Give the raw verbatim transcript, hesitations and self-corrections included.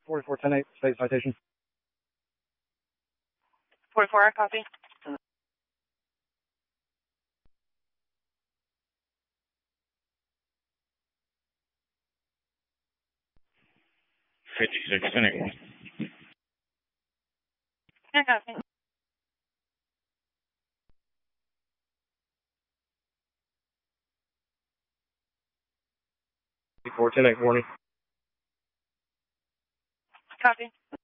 forty-four ten eight, state citation. forty-four, I copy. fifty-six ten eight. I copy. forty-four ten eight, warning. Copy.